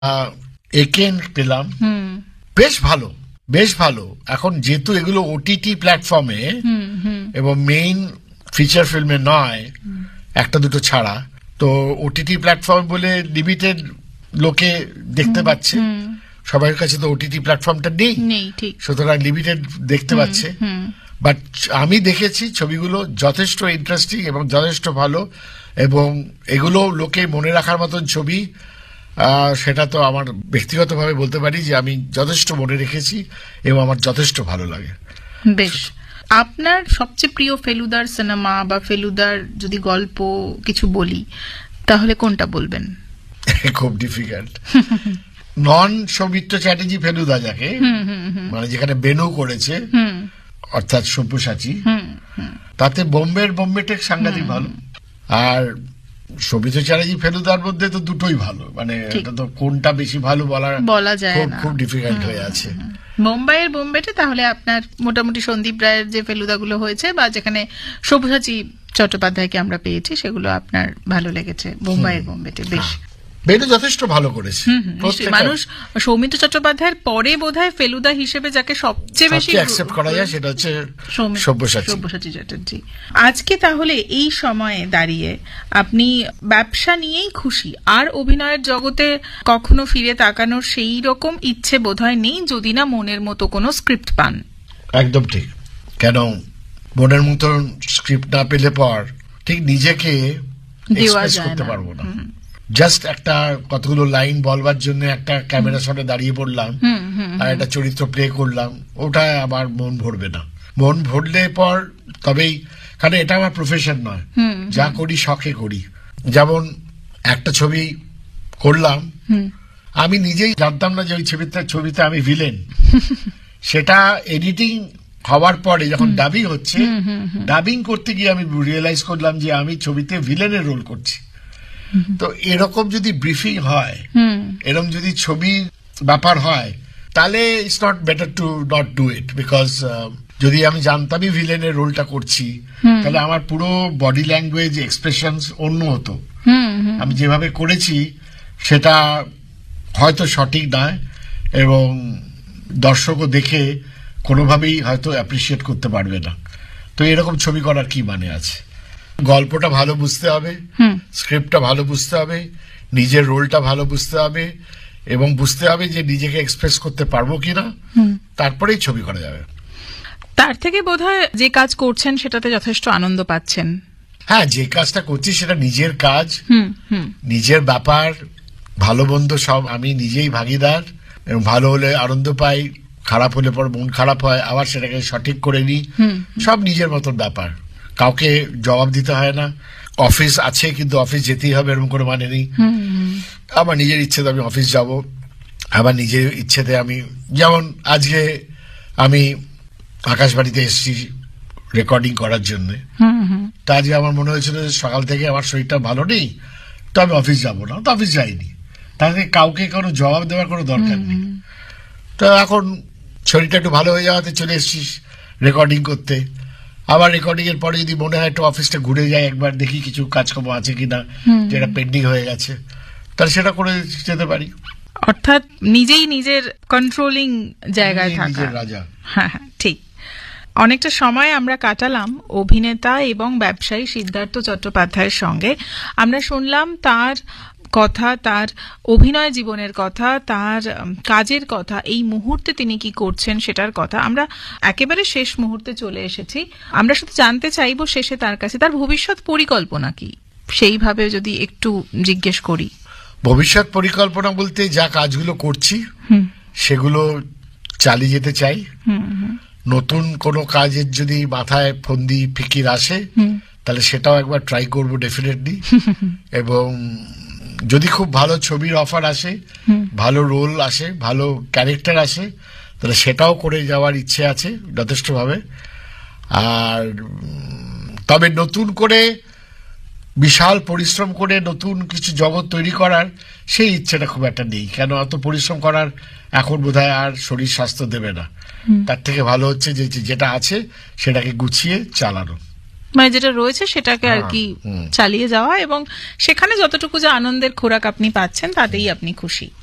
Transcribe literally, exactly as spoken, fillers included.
একেন পেলাম, বেশ ভালো বেশ ভালো। এখন যেহেতু এগুলো ওটিটি প্ল্যাটফর্মে এবং মেইন ফিচার ফিল্মে নয়, একটা দুটো ছাড়া, তো ওটিটি প্ল্যাটফর্ম বলে লিমিটেড লোকে দেখতে পাচ্ছে। সবার কাছে তো ওটিটি প্ল্যাটফর্মটা নেই, সুতরাং লিমিটেড দেখতে পাচ্ছে। বাট আমি দেখেছি ছবিগুলো যথেষ্ট ইন্টারেস্টিং এবং যথেষ্ট ভালো, এবং এগুলো লোকে মনে রাখার মতন ছবি। সেটা তো আমার ব্যক্তিগতভাবে বলতে পারি যে আমি যথেষ্ট মনে রেখেছি এবং আমার যথেষ্ট ভালো লাগে। বেশ, আপনার সবচেয়ে প্রিয় ফেলুদার সিনেমা বা ফেলুদার যদি গল্প কিছু বলি তাহলে কোনটা বলবেন? খুব ডিফিকাল্ট। নন সৌমিত্র চ্যাটার্জি ফেলুদা, যাকে মানে যেখানে বেনু করেছে, অর্থাৎ সব্যসাচী, তাতে বোম্বের বোম্বেটেক সাংঘাতিক ভালো। আর সৌমিত্র চ্যাটার্জি ফেলুদার মধ্যে তো দুটোই ভালো, মানে এটা তো কোনটা বেশি ভালো বলা যায় না, খুব ডিফিকাল্ট হয়ে আছে। বোম্বাইয়ের বোম্বেটে তাহলে আপনার মোটামুটি সন্দীপ রায়ের যে ফেলুদাগুলো হয়েছে বা যেখানে সব্যসাচী চট্টোপাধ্যায়কে আমরা পেয়েছি সেগুলো আপনার ভালো লেগেছে বোম্বাইয়ের বোম্বেটে? বেশ, বেনু যথেষ্ট ভালো করেছে। মানুষ সৌমিত্র চট্টোপাধ্যায়ের পরে বোধহয় ফেলুদা হিসেবে যাকে সবচেয়ে বেশি অ্যাকসেপ্ট করা যায় সেটা হচ্ছে সব্যসাচী চ্যাটার্জি। আজকে তাহলে এই সময়ে দাঁড়িয়ে আপনি ব্যবসা নিয়েই খুশি, আর অভিনয়ের জগতে কখনো ফিরে তাকানোর সেই রকম ইচ্ছে বোধহয় নেই, যদি না মনের মতো কোনো স্ক্রিপ্ট পান। একদম ঠিক। কেন মনের মতো স্ক্রিপ্ট না পেলে পর ঠিক নিজেকে এক্সপ্রেস করতে পারবো না। জাস্ট একটা কতগুলো লাইন বলবার জন্য একটা ক্যামেরার সামনে দাঁড়িয়ে পড়লাম আর একটা চরিত্র প্লে করলাম, ওটা আমার মন ভরবে না। মন ভরলে পর তবেই, কারণ এটা আমার প্রফেশন নয়, যা করি শখে করি। যেমন একটা ছবি করলাম, আমি নিজেই জানতাম না যে ওই ছবিতে ছবিতে আমি ভিলেন। সেটা এডিটিং হওয়ার পরে যখন ডাবিং হচ্ছে, ডাবিং করতে গিয়ে আমি রিয়েলাইজ করলাম যে আমি ছবিতে ভিলেনের রোল করছি। তো এরকম যদি ব্রিফিং হয়, এরকম যদি ছবির ব্যাপার হয়, তাহলে it's not better to not do it. Because যদি আমি জানতামই ভিলেনের রোলটা করছি, তাহলে আমার পুরো বডি ল্যাঙ্গুয়েজ এক্সপ্রেশন অন্য হতো। আমি যেভাবে করেছি সেটা হয়তো সঠিক নয়, এবং দর্শকও দেখে কোনোভাবেই হয়তো অ্যাপ্রিসিয়েট করতে পারবে না। তো এরকম ছবি করার কি মানে আছে? গল্পটা ভালো বুঝতে হবে, স্ক্রিপ্টটা ভালো বুঝতে হবে, নিজের রোলটা ভালো বুঝতে হবে, এবং বুঝতে হবে যে নিজেকে এক্সপ্রেস করতে পারবো কিনা, তারপরেই ছবি করা যাবে। তার থেকে বোধহয় যে কাজ করছেন সেটাতে যথেষ্ট আনন্দ পাচ্ছেন। হ্যাঁ, যে কাজটা করছি সেটা নিজের কাজ, নিজের ব্যাপার, ভালো মন্দ সব আমি নিজেই ভাগিদার, এবং ভালো হলে আনন্দ পাই, খারাপ হলে পর মন খারাপ হয়, আবার সেটাকে সঠিক করে নিই, সব নিজের মতন ব্যাপার, কাউকে জবাব দিতে হয় না। অফিস আছে কিন্তু অফিস যেতেই হবে এরকম করে মানে নেই। আমার নিজের ইচ্ছেতে আমি অফিস যাব, আবার নিজের ইচ্ছেতে আমি, যেমন আজকে আমি আকাশবাণীতে এসেছি রেকর্ডিং করার জন্য, তা আজকে আমার মনে হয়েছিল সকাল থেকে আমার শরীরটা ভালো নেই, তো আমি অফিস যাব না, তো অফিস যাইনি। তাকে কাউকে কোনো জবাব দেওয়ার কোনো দরকার নেই। তো এখন শরীরটা একটু ভালো হয়ে যাওয়াতে চলে এসেছিস রেকর্ডিং করতে। আবার রেকর্ডিং এর পরে যদি মনে হয় একটু অফিসটা ঘুরে যায়, একবার দেখি কিছু কাজকর্ম আছে কিনা যেটা পেন্ডিং হয়ে গেছে, তাহলে সেটা করে যেতে পারি। অর্থাৎ নিজেই নিজের কন্ট্রোলিং জায়গায় থাকা, নিজের রাজা। হ্যাঁ হ্যাঁ, ঠিক। অনেকটা সময় আমরা কাটালাম অভিনেতা এবং ব্যবসায়ী সিদ্ধার্থ চট্টোপাধ্যায়ের সঙ্গে। আমরা শুনলাম তার কথা, তার অভিনয় জীবনের কথা, তার কাজের কথা, এই মুহূর্তে তিনি কি করছেন সেটার কথা। আমরা একেবারে শেষ মুহূর্তে চলে এসেছি। আমরা শুধু জানতে চাইবো শেষে তার কাছে তার ভবিষ্যৎ পরিকল্পনা কি, সেইভাবে যদি একটু জিজ্ঞেস করি। ভবিষ্যৎ পরিকল্পনা বলতে যা কাজগুলো করছি সেগুলো চালিয়ে যেতে চাই। নতুন কোনো কাজের যদি মাথায় ফন্দি ফিকির আসে তাহলে সেটাও একবার ট্রাই করবো ডেফিনেটলি। এবং যদি খুব ভালো ছবির অফার আসে, ভালো রোল আসে, ভালো ক্যারেক্টার আসে, তাহলে সেটাও করে যাওয়ার ইচ্ছে আছে যথেষ্টভাবে। আর তবে নতুন করে বিশাল পরিশ্রম করে নতুন কিছু জগৎ তৈরি করার সেই ইচ্ছেটা খুব একটা নেই। কেন অত পরিশ্রম করার এখন বোধহয় আর শরীর স্বাস্থ্য দেবে না। তার থেকে ভালো হচ্ছে যে যেটা আছে সেটাকে গুছিয়ে চালানো, মানে যেটা রয়েছে সেটাকে আর কি চালিয়ে যাওয়া, এবং সেখানে যতটুকু যে আনন্দের খোরাক আপনি পাচ্ছেন তাতেই আপনি খুশি।